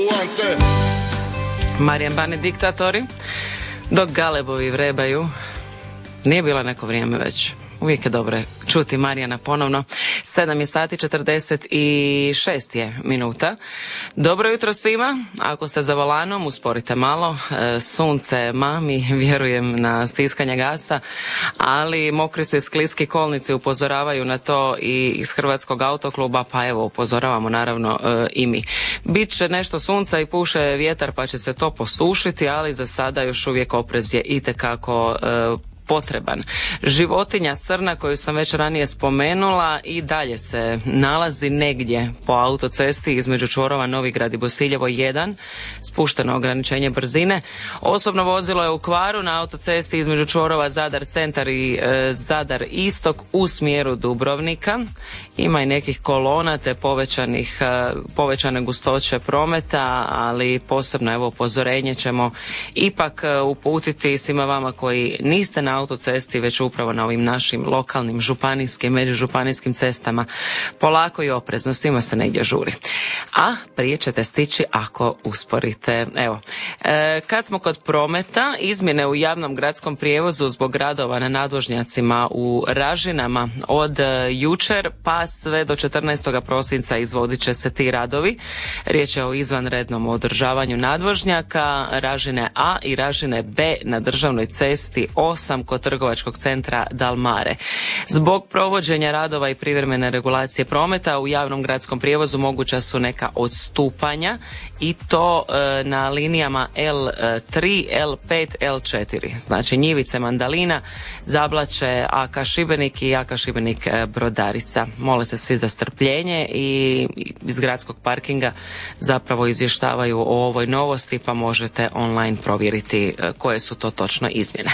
Marijan Bane diktatori, dok galebovi vrebaju. Nije bilo neko vrijeme već. Uvijek je dobro čuti Marijana ponovno. 7:46 je minuta. Dobro jutro svima. Ako ste za volanom, usporite malo. Sunce mami, vjerujem na stiskanje gasa, ali mokri su i skliski kolnici, upozoravaju na to i iz Hrvatskog autokluba, pa evo upozoravamo naravno i mi. Biće nešto sunca i puše vjetar, pa će se to posušiti, ali za sada još uvijek oprez je itekako potreban. Životinja srna koju sam već ranije spomenula i dalje se nalazi negdje po autocesti između čvorova Novigrad i Bosiljevo 1, spušteno ograničenje brzine. Osobno vozilo je u kvaru na autocesti između čvorova Zadar centar i Zadar istok u smjeru Dubrovnika. Ima i nekih kolona te povećane gustoće prometa, ali posebno evo upozorenje ćemo ipak uputiti svima vama koji niste na autocesti, već upravo na ovim našim lokalnim, županijskim, međužupanijskim cestama. Polako i oprezno, svima se negdje žuri. A prije ćete stići ako usporite. Evo, kad smo kod prometa, izmjene u javnom gradskom prijevozu zbog radova na nadvožnjacima u Ražinama od jučer pa sve do 14. prosinca izvodit će se ti radovi. Riječ je o izvanrednom održavanju nadvožnjaka Ražine A i Ražine B na državnoj cesti 8 kod trgovačkog centra Dalmare. Zbog provođenja radova i privremene regulacije prometa u javnom gradskom prijevozu moguća su neka odstupanja i to na linijama L3, L5, L4. Znači Njivice Mandalina, Zablaće AK Šibenik i AK Šibenik Brodarica. Mole se svi za strpljenje i iz gradskog parkinga zapravo izvještavaju o ovoj novosti, pa možete online provjeriti koje su to točno izmjene.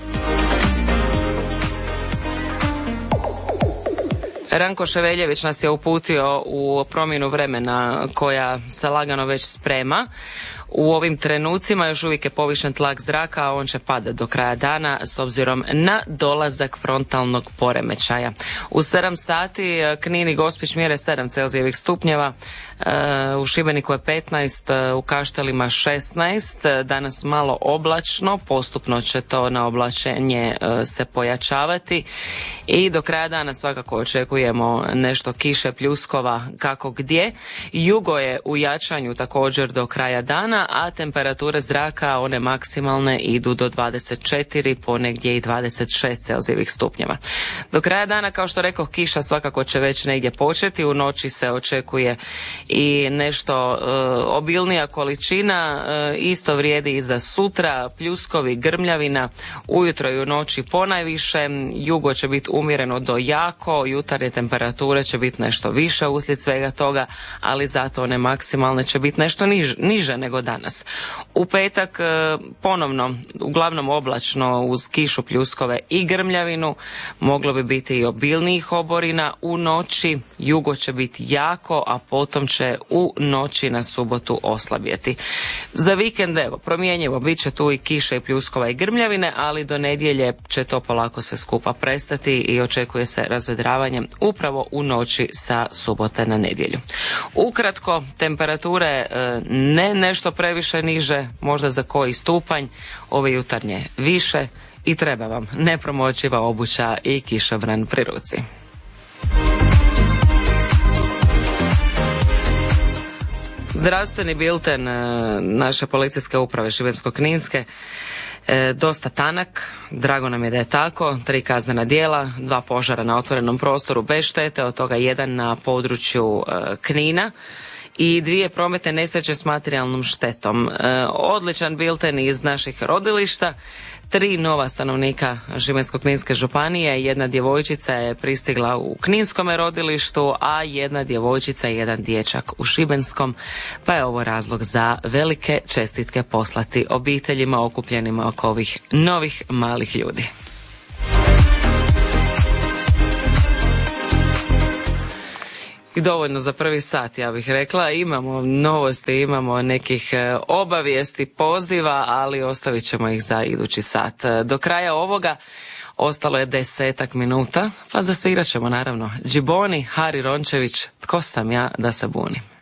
Ranko Ševeljević nas je uputio u promjenu vremena koja se lagano već sprema. U ovim trenucima još uvijek je povišen tlak zraka, a on će padati do kraja dana s obzirom na dolazak frontalnog poremećaja. U 7 sati Knin i Gospić mjere 7 Celzijevih stupnjeva, u Šibeniku je 15, u Kaštelima 16, danas malo oblačno, postupno će to na oblačenje se pojačavati i do kraja dana svakako očekujemo nešto kiše, pljuskova, kako gdje. Jugo je u jačanju također do kraja dana, a temperature zraka, one maksimalne, idu do 24, ponegdje i 26 Celzijevih stupnjeva. Do kraja dana, kao što rekoh, kiša svakako će već negdje početi, u noći se očekuje i nešto obilnija količina, isto vrijedi i za sutra, pljuskovi, grmljavina, ujutro i u noći ponajviše, jugo će biti umjereno do jako, jutarnje temperature će biti nešto više uslijed svega toga, ali zato one maksimalne će biti nešto niže nego danas. U petak ponovno uglavnom oblačno uz kišu, pljuskove i grmljavinu, moglo bi biti i obilnijih oborina. U noći jugo će biti jako, a potom će u noći na subotu oslabjeti. Za vikend evo promjenjivo, bit će tu i kiše i pljuskova i grmljavine, ali do nedjelje će to polako sve skupa prestati i očekuje se razvedravanje upravo u noći sa subote na nedjelju. Ukratko, temperature ne nešto previše niže, možda za koji stupanj, ove jutarnje više i treba vam nepromočiva obuća i kišobran pri ruci. Zdravstveni bilten naše policijske uprave Šibensko-kninske dosta tanak, drago nam je da je tako, 3 kaznena djela, 2 požara na otvorenom prostoru bez štete, od toga 1 na području Knina i 2 prometne nesreće s materijalnom štetom. Odličan bilten iz naših rodilišta, 3 nova stanovnika Šibensko-kninske županije, 1 djevojčica je pristigla u Kninskome rodilištu, a 1 djevojčica i 1 dječak u Šibenskom, pa je ovo razlog za velike čestitke poslati obiteljima okupljenima oko ovih novih malih ljudi. I dovoljno za prvi sat, ja bih rekla. Imamo novosti, imamo nekih obavijesti, poziva, ali ostavit ćemo ih za idući sat. Do kraja ovoga ostalo je 10 minuta, pa zasvirat ćemo naravno Džiboni, Hari Rončević, Tko sam ja da se bunim.